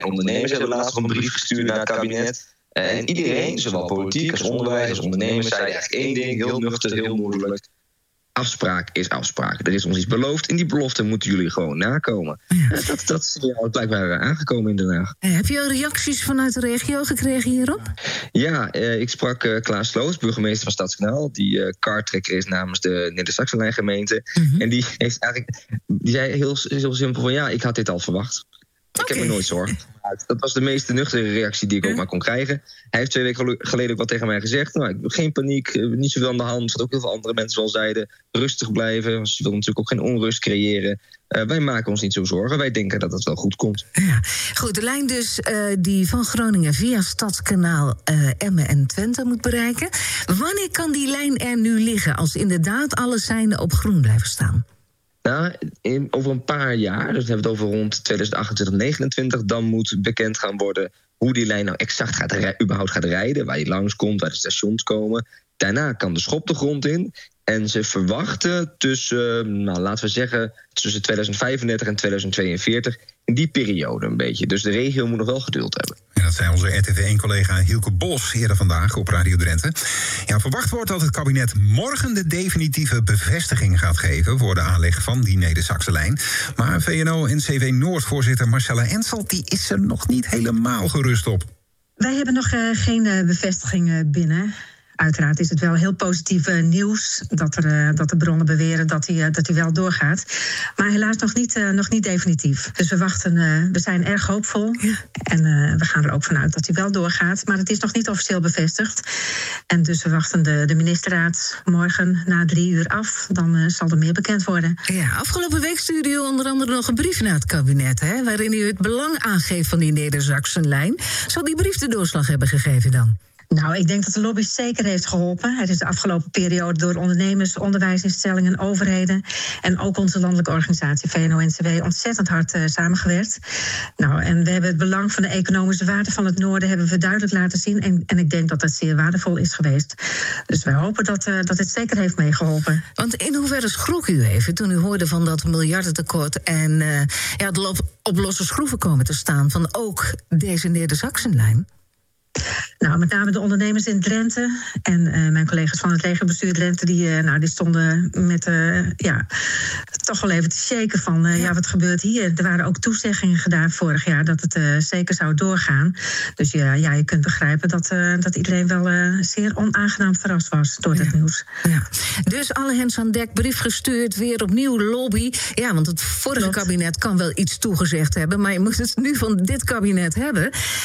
Ondernemers hebben laatst nog een brief gestuurd naar het kabinet. En iedereen, zowel politiek als onderwijs als ondernemers, zei eigenlijk één ding, heel nuchter, heel moeilijk. Afspraak is afspraak. Er is ons iets beloofd en die belofte moeten jullie gewoon nakomen. Ja. Dat is blijkbaar aangekomen in Den Haag. Heb je al reacties vanuit de regio gekregen hierop? Ja, ik sprak Klaas Sloos, burgemeester van Stadskanaal, die kartrekker is namens de Neder-Saxenlijn gemeente. En die zei heel simpel van ik had dit al verwacht. Ik heb me nooit zorgen gemaakt. Dat was de meest nuchtere reactie die ik ook maar kon krijgen. Hij heeft 2 weken geleden ook wat tegen mij gezegd. Geen paniek, niet zoveel aan de hand. Wat ook heel veel andere mensen al zeiden. Rustig blijven. Ze willen natuurlijk ook geen onrust creëren. Wij maken ons niet zo zorgen. Wij denken dat het wel goed komt. Ja. Goed, de lijn dus die van Groningen via Stadskanaal, Emmen en Twente moet bereiken. Wanneer kan die lijn er nu liggen als inderdaad alle seinen op groen blijven staan? Over een paar jaar, dus we hebben het over rond 2028, 2029... dan moet bekend gaan worden hoe die lijn nou exact überhaupt gaat rijden, waar je langskomt, waar de stations komen. Daarna kan de schop de grond in. En ze verwachten laten we zeggen, tussen 2035 en 2042... in die periode een beetje. Dus de regio moet nog wel geduld hebben. En dat zei onze RTV1-collega Hielke Bos eerder vandaag op Radio Drenthe. Verwacht wordt dat het kabinet morgen de definitieve bevestiging gaat geven voor de aanleg van die Neder-Saxenlijn. Maar VNO-NCW Noord-voorzitter Marcella Ensel, die is er nog niet helemaal gerust op. Wij hebben nog geen bevestiging binnen. Uiteraard is het wel heel positief nieuws dat de bronnen beweren dat hij wel doorgaat. Maar helaas nog niet definitief. Dus we zijn erg hoopvol. Ja. En we gaan er ook vanuit dat hij wel doorgaat. Maar het is nog niet officieel bevestigd. En dus we wachten de ministerraad morgen na 3 uur af. Dan zal er meer bekend worden. Ja, afgelopen week stuurde u onder andere nog een brief naar het kabinet, waarin u het belang aangeeft van die Neder-Saxenlijn. Zal die brief de doorslag hebben gegeven dan? Nou, ik denk dat de lobby zeker heeft geholpen. Het is de afgelopen periode door ondernemers, onderwijsinstellingen, overheden en ook onze landelijke organisatie VNO-NCW ontzettend hard samengewerkt. Nou, en we hebben het belang van de economische waarde van het noorden hebben we duidelijk laten zien. En ik denk dat dat zeer waardevol is geweest. Dus wij hopen dat het zeker heeft meegeholpen. Want in hoeverre schrok u even toen u hoorde van dat miljardentekort en de op losse schroeven komen te staan van ook deze Neder-Saxenlijn? Nou, met name de ondernemers in Drenthe en mijn collega's van het regiobestuur Drenthe, die stonden met toch wel even te shaken van wat gebeurt hier. Er waren ook toezeggingen gedaan vorig jaar dat het zeker zou doorgaan. Dus je kunt begrijpen dat iedereen wel zeer onaangenaam verrast was door het nieuws. Ja. Dus alle hens aan dek, brief gestuurd, weer opnieuw lobby. Ja, want het vorige kabinet kan wel iets toegezegd hebben, maar je moet het nu van dit kabinet hebben.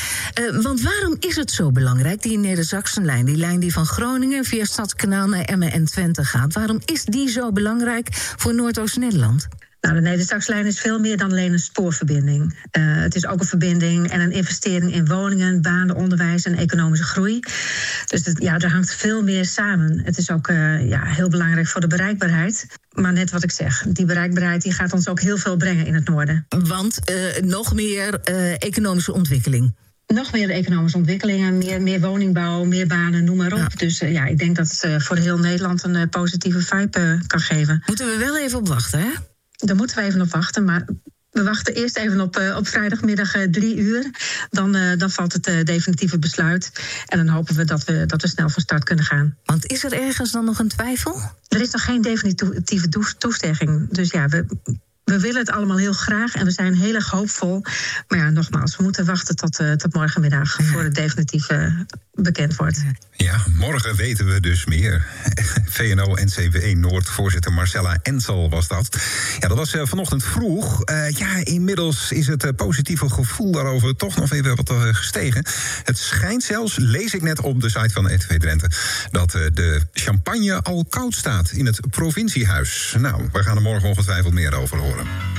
Want waarom is het zo belangrijk, die Neder-Saxenlijn, die lijn die van Groningen via Stadskanaal naar Emmen en Twente gaat? Waarom is die zo belangrijk voor Noordoost-Nederland? Nou, de Neder-Saxenlijn is veel meer dan alleen een spoorverbinding. Het is ook een verbinding en een investering in woningen, banen, onderwijs en economische groei. Dus er hangt veel meer samen. Het is ook heel belangrijk voor de bereikbaarheid. Maar net wat ik zeg, die bereikbaarheid die gaat ons ook heel veel brengen in het noorden. Want nog meer economische ontwikkeling. Nog meer economische ontwikkelingen, meer woningbouw, meer banen, noem maar op. Ja. Dus ik denk dat het voor heel Nederland een positieve vibe kan geven. Moeten we wel even op wachten, hè? Daar moeten we even op wachten, maar we wachten eerst even op vrijdagmiddag 3 uur. Dan valt het definitieve besluit. En dan hopen we dat we snel van start kunnen gaan. Want is er ergens dan nog een twijfel? Er is nog geen definitieve toezegging. Dus we willen het allemaal heel graag en we zijn heel erg hoopvol. Maar nogmaals, we moeten wachten tot morgenmiddag voor het definitieve bekend wordt. Ja, morgen weten we dus meer. VNO-NCW Noord-voorzitter Marcella Ensel was dat. Ja, dat was vanochtend vroeg. Inmiddels is het positieve gevoel daarover toch nog even wat gestegen. Het schijnt zelfs, lees ik net op de site van RTV Drenthe, dat de champagne al koud staat in het provinciehuis. Nou, we gaan er morgen ongetwijfeld meer over horen.